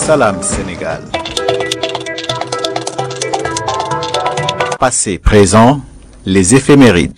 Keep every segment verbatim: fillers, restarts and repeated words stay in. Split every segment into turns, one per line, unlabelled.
Salam Sénégal. Passé, présent, les éphémérides.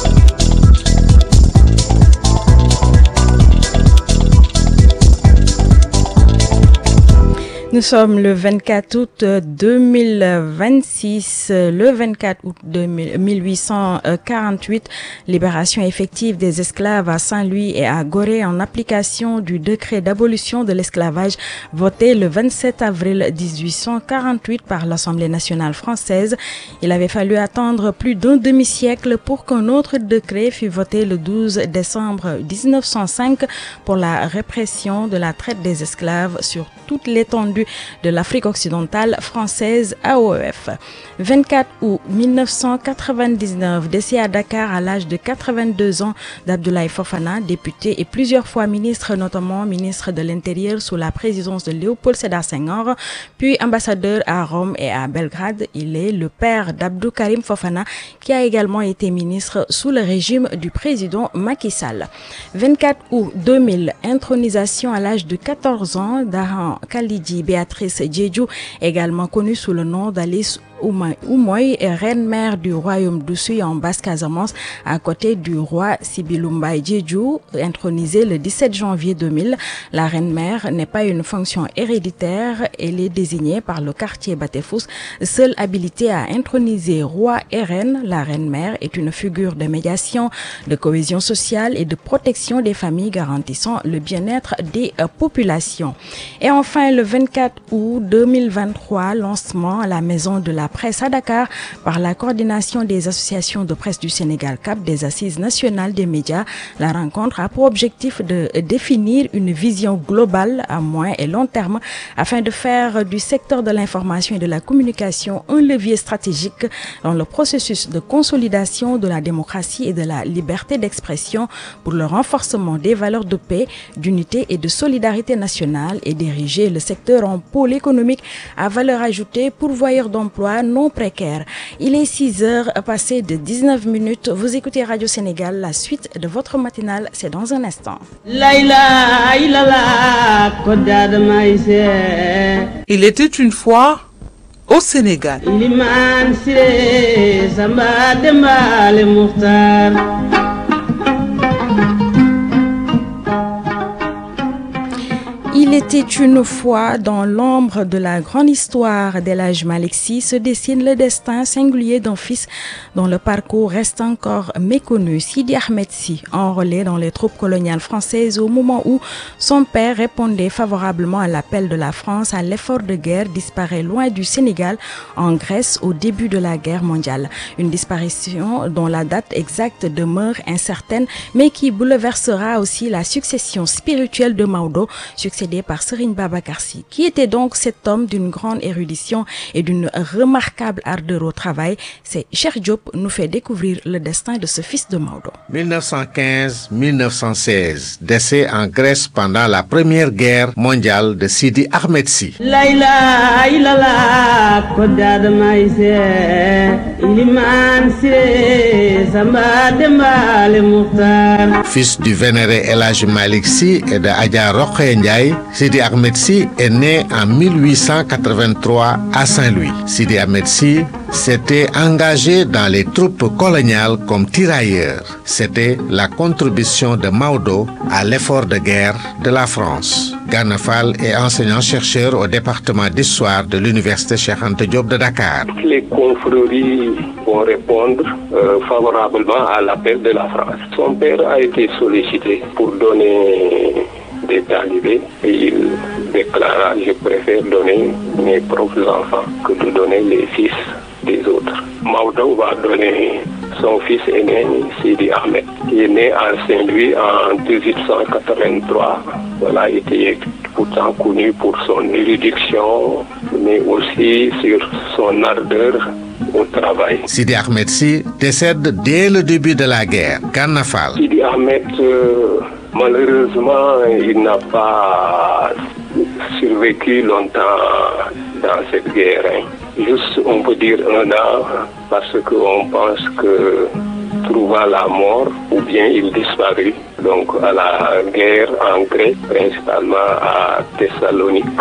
Nous sommes le vingt-quatre août deux mille vingt-six, le vingt-quatre août mille huit cent quarante-huit, libération effective des esclaves à Saint-Louis et à Gorée en application du décret d'abolition de l'esclavage voté le vingt-sept avril dix-huit cent quarante-huit par l'Assemblée nationale française. Il avait fallu attendre plus d'un demi-siècle pour qu'un autre décret fût voté le douze décembre dix-neuf cent cinq pour la répression de la traite des esclaves sur toute l'étendue de l'Afrique occidentale française A O F. vingt-quatre août mille neuf cent quatre-vingt-dix-neuf, décès à Dakar à l'âge de quatre-vingt-deux ans d'Abdoulaye Fofana, député et plusieurs fois ministre, notamment ministre de l'Intérieur sous la présidence de Léopold Sédar Senghor, puis ambassadeur à Rome et à Belgrade. Il est le père d'Abdou Karim Fofana, qui a également été ministre sous le régime du président Macky Sall. vingt-quatre août deux mille, intronisation à l'âge de quatorze ans d'Aran Khalidji Béatrice Diédhiou, également connue sous le nom d'Alice Oumoy, reine-mère du royaume d'Oussouye en Basse-Casamance, à côté du roi Sibiloumbaye Diédhiou, intronisée le dix-sept janvier deux mille. La reine-mère n'est pas une fonction héréditaire, elle est désignée par le quartier Batefous, seule habilitée à introniser roi et reine. La reine-mère est une figure de médiation, de cohésion sociale et de protection des familles garantissant le bien-être des euh, populations. Et enfin, le vingt-quatre août deux mille vingt-trois, lancement à la Maison de la Presse à Dakar par la coordination des associations de presse du Sénégal C A P des Assises nationales des médias. La rencontre a pour objectif de définir une vision globale à moyen et long terme afin de faire du secteur de l'information et de la communication un levier stratégique dans le processus de consolidation de la démocratie et de la liberté d'expression pour le renforcement des valeurs de paix, d'unité et de solidarité nationale et d'ériger le secteur en pôle économique à valeur ajoutée pourvoyeur d'emplois non précaires. Il est six heures passées de dix-neuf minutes. Vous écoutez Radio Sénégal. La suite de votre matinale, c'est dans un instant.
Il était une fois au Sénégal.
Il était une fois dans l'ombre de la grande histoire d'El Hadj Malick Sy se dessine le destin singulier d'un fils dont le parcours reste encore méconnu. Sidi Ahmed Sy, enrôlé dans les troupes coloniales françaises au moment où son père répondait favorablement à l'appel de la France à l'effort de guerre, disparaît loin du Sénégal en Grèce au début de la guerre mondiale. Une disparition dont la date exacte demeure incertaine mais qui bouleversera aussi la succession spirituelle de Maodo, succédé par Serigne Babacar Sy. Qui était donc cet homme d'une grande érudition et d'une remarquable ardeur au travail? C'est Cheikh Diop nous fait découvrir le destin de ce fils de Maodo.
mille neuf cent quinze à mille neuf cent seize, décès en Grèce pendant la première guerre mondiale de Sidi Ahmed Sy. Fils du vénéré El Hadj Malick Sy et de Adja Rokhaya Ndiaye, Sidi Ahmed Sy est né en mille huit cent quatre-vingt-trois à Saint-Louis. Sidi Ahmed Sy s'était engagé dans les troupes coloniales comme tirailleur. C'était la contribution de Maodo à l'effort de guerre de la France. Gana Fall est enseignant-chercheur au département d'histoire de l'université Cheikh Anta Diop de Dakar.
Les confréries vont répondre euh, favorablement à l'appel de la France. Son père a été sollicité pour donner des talibés et il déclara: je préfère donner mes propres enfants que de donner les fils des autres. Maodo va donner son fils aîné, Sidi Ahmed, qui est né à Saint-Louis en dix-huit cent quatre-vingt-trois. Voilà, il était pourtant connu pour son érudition, mais aussi sur son ardeur au travail.
Sidi Ahmed Sy décède dès le début de la guerre. Gana Fall.
Sidi Ahmed, euh, malheureusement, il n'a pas survécu longtemps dans cette guerre. Hein. Juste, on peut dire un an, parce qu'on pense que trouva la mort ou bien il disparut. Donc à la guerre en Grèce, principalement à Thessalonique,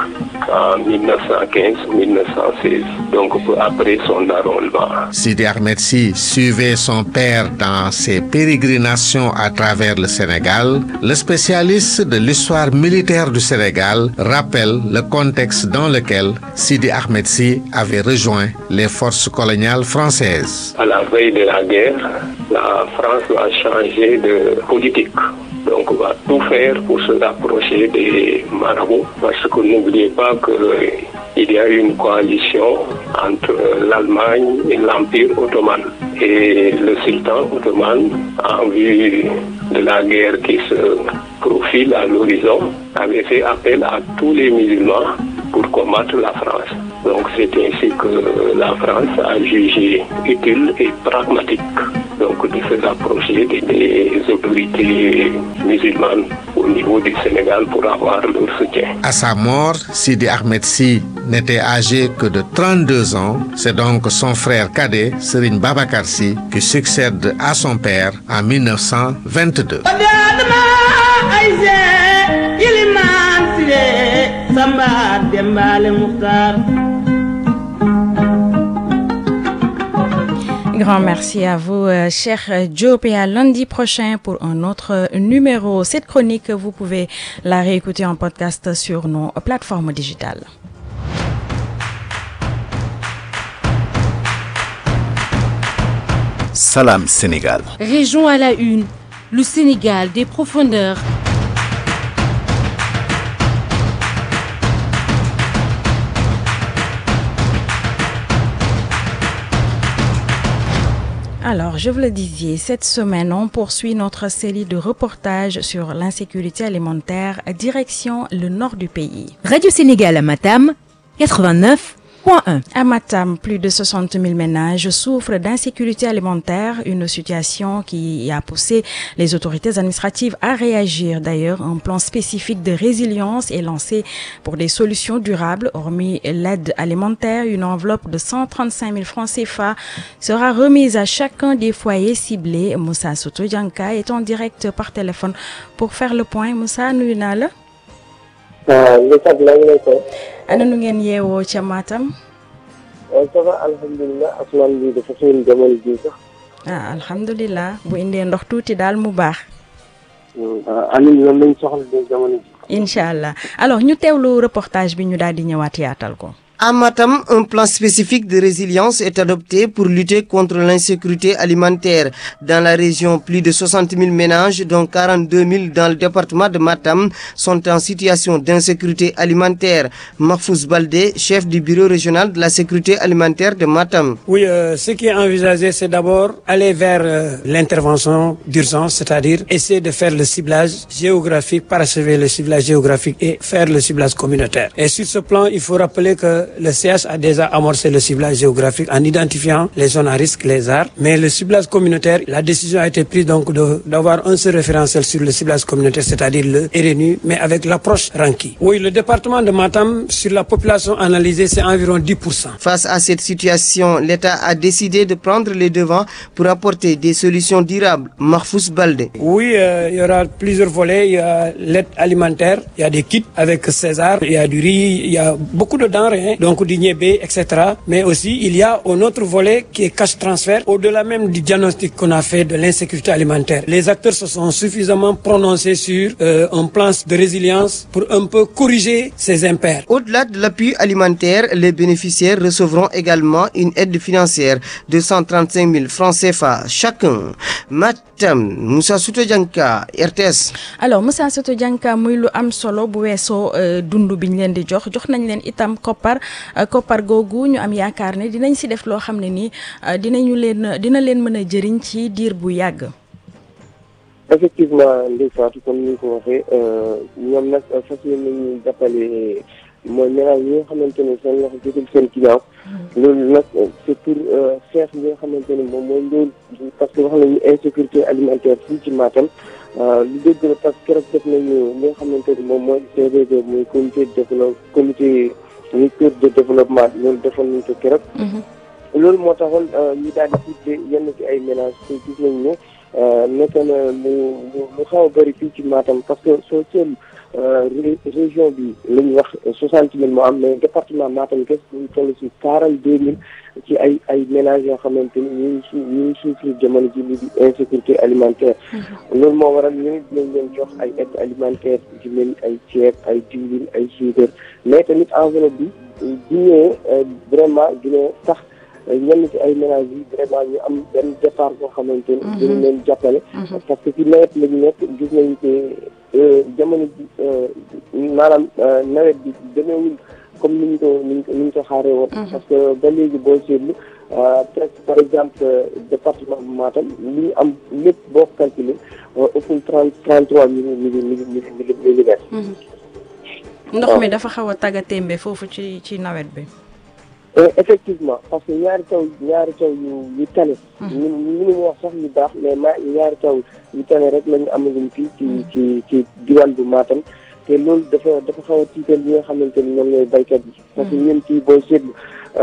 en mille neuf cent quinze mille neuf cent seize, donc peu après son enrôlement.
Sidi Ahmed Sy suivait son père dans ses pérégrinations à travers le Sénégal. Le spécialiste de l'histoire militaire du Sénégal rappelle le contexte dans lequel Sidi Ahmed Sy avait rejoint les forces coloniales françaises.
À la veille de la guerre, la France va changer de politique. Donc on va tout faire pour se rapprocher des marabouts, parce que n'oubliez pas qu'il y a une coalition entre l'Allemagne et l'Empire ottoman. Et le sultan ottoman, en vue de la guerre qui se profile à l'horizon, avait fait appel à tous les musulmans pour combattre la France. Donc c'est ainsi que la France a jugé utile et pragmatique donc de se rapprocher des, des autorités musulmanes au niveau du Sénégal pour avoir leur soutien.
À sa mort, Sidi Ahmed Sy n'était âgé que de trente-deux ans. C'est donc son frère cadet, Serigne Babacar Sy, qui succède à son père en mille neuf cent vingt-deux.
Grand merci à vous, euh, cher Diop, et à lundi prochain pour un autre numéro. Cette chronique, vous pouvez la réécouter en podcast sur nos plateformes digitales.
Salam Sénégal.
Région à la une, le Sénégal des profondeurs.
Alors, je vous le disais, cette semaine, on poursuit notre série de reportages sur l'insécurité alimentaire, direction le nord du pays.
Radio Sénégal à Matam, quatre-vingt-neuf point un.
À Matam, plus de soixante mille ménages souffrent d'insécurité alimentaire, une situation qui a poussé les autorités administratives à réagir. D'ailleurs, un plan spécifique de résilience est lancé pour des solutions durables. Hormis l'aide alimentaire, une enveloppe de cent trente-cinq mille francs C F A sera remise à chacun des foyers ciblés. Moussa Soto Dianka est en direct par téléphone pour faire le point. Moussa, nuyu naa la. ana nu ngeen yeewoo ca Matam.
ça va alhamdulilah asmaan bi dafa xëy jamono ji sax.
ah alhamdulilah bu indee ndox tuuti daal mu baax.
amiin loolu lañ soxla de jamono ji.
incha allah alors ñu teewlu reportage bi ñu daal di ñëwaat yaatal ko.
À Matam, un plan spécifique de résilience est adopté pour lutter contre l'insécurité alimentaire. Dans la région, plus de soixante mille ménages, dont quarante-deux mille dans le département de Matam, sont en situation d'insécurité alimentaire. Mahfouz Baldé, chef du bureau régional de la sécurité alimentaire de Matam.
Oui, euh, ce qui est envisagé, c'est d'abord aller vers euh, l'intervention d'urgence, c'est-à-dire essayer de faire le ciblage géographique, parachever le ciblage géographique et faire le ciblage communautaire. Et sur ce plan, il faut rappeler que le C H a déjà amorcé le ciblage géographique en identifiant les zones à risque, les A R. Mais le ciblage communautaire, la décision a été prise donc de, d'avoir un seul référentiel sur le ciblage communautaire, c'est-à-dire le R N U, mais avec l'approche Ranki. Oui, le département de Matam, sur la population analysée, c'est environ dix pour cent.
Face à cette situation, l'État a décidé de prendre les devants pour apporter des solutions durables. Mahfouz Baldé.
Oui, euh, il y aura plusieurs volets. Il y a l'aide alimentaire, il y a des kits avec César, il y a du riz, il y a beaucoup de denrées. Hein. Donc du niébé, et cetera. Mais aussi, il y a un autre volet qui est cash transfert, au-delà même du diagnostic qu'on a fait de l'insécurité alimentaire. Les acteurs se sont suffisamment prononcés sur euh, un plan de résilience pour un peu corriger ces impairs.
Au-delà de l'appui alimentaire, les bénéficiaires recevront également une aide financière de cent trente-cinq mille francs C F A chacun. Matam, Moussa Soto Dianka, R T S.
Alors Moussa Soto Dianka, muy lu am solo bu weesoo dundu biñ leen di jox jox nañ leen itam koppar koppar googu ñu am yaakaar ne dinañ si def loo xam ne nii dinañu leen dina leen mën a jëriñ ci diir bu yàgg.
effectivement Ndeye Fatou comme ni nga ko waxee ñoom nag fas yéene nañu jàppale mooy ménage yi nga xamante ne seen loxo jotul seen ginnaaw. loolu nag c'est pour xeex li nga xamante ne moom mooy loolu parce que wax nañu insécurité alimentaire fii ci Matam lu dégg la parce que keroog def nañu li nga xamante ne moom mooy C D D muy comité de développement comité ministère de développement loolu defoon nañu ko keroog. loolu moo taxoon ñu daal di ciblé yenn ci ay ménages te gis nañu ne nekk na lu lu xaw a bëri fii ci Matam parce que soo seetlu région bi la ñu wax soixante mille moo am mais département Matam kese ñu toll si quarante deux mille ci ay ay ménages yoo xamante ni ñu ngi su ñu ngi souffrir jamono ji li di insécurité alimentaire. loolu moo waral ñu ngi dinañ leen jox ay aide alimentaire ci mel ni ay ceeb ay diwlin ay suukar mais tamit enveloppe bi bu ñëwee vraiment dina tax ñenn ci ay ménages yi vraiment ñu am benn départ boo xamante ni dina leen jàppale. parce que ci nawet la ñu nekk gis nañu que jamono ji maanaam nawet bi demeewul comme ni ñu ko ni ñu ko ni ñu ko xaaree woon. parce que ba léegi boo seetlu presque par exemple département bu Matam li ñu am lépp boo calculé ëppul trente trente trois mille mille mille millimètres.
ndox mi dafa xaw a tagga témbe foofu ci ci nawet bi.
effectivement parce que ñaari taw ñaari taw yu yu tane. ñu mënuñu wax sax yu baax mais ma ñaari taw yu tane rek la ñu amagum fii ci ci ci diwaan bu Matam te loolu dafa dafa xaw a tiital ñi nga xamante ni ñoom ñooy baykat yi. parce que ñun fii booy seetlu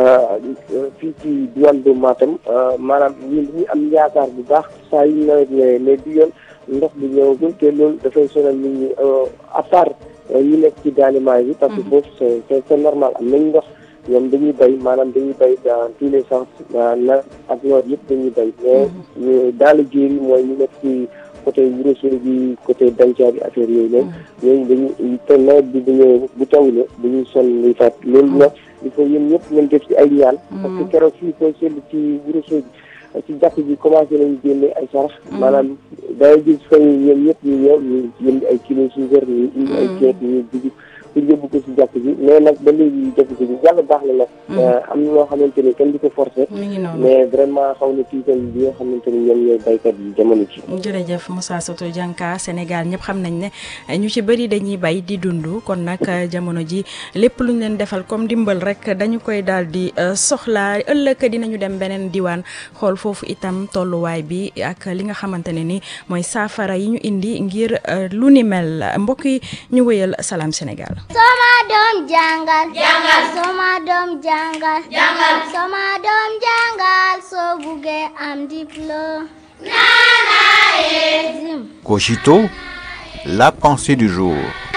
fii ci diwaan bu Matam maanaam ñun ñu am yaakaar bu baax saa yu nawet ñëwee mais du yoon ndox bi ñëwagul te loolu dafay sonal nit ñi à part ñu nekk ci gaalimaay bi. parce que foofu c'est c'est normal am nañ ndox. ñoom dañuy bay maanaam dañuy bay dans tous les sens na ak noor yëpp dañuy bay mais dans le jéer yi mooy ñu nekk ci côté Wourossogui bi côté Dantia bi affaire yooyu noonu ñooñu dañuy te nawet bi dañuy bu tawulee dañuy sonn luy faat loolu nag il faut yéen ñëpp ngeen def ci ay ñaan parce que keroog fii koy seetlu ci Wourossogui ci jàkk ji commencé nañu génne ay sarax maanaam day gis fa yéen ñëpp ñu ñëw ñu jënd ay kilo suukar ñu indi ay ceeb ñu dugub pour yóbbu ko si jàkk ji mais nag ba léegi jàkk ji yàlla baax na nag am na loo xamante ni kenn di ko forcer mais vraiment xaw na tiital bi nga xamante ni ñoom ñooy baykat yi jamono ci
jërëjëf Moussa Soto Dianka Sénégal ñëpp xam nañ ne ñu ci bëri dañuy bay di dund kon nag jamono ji lépp lu ñu leen defal comme dimbal rek dañu koy daal di soxlaa ëllëg dinañu dem beneen diwaan xool foofu itam tolluwaay bi ak li nga xamante ne ni mooy saafara yi ñu indi ngir lu ni mel mbokk yi ñu wëyal Salam Sénégal.
Soma doom jàngal jàngal Soma doom jàngal jàngal Soma doom jàngal soo buggee am diplôme nana e
Cogito, la pensée du jour.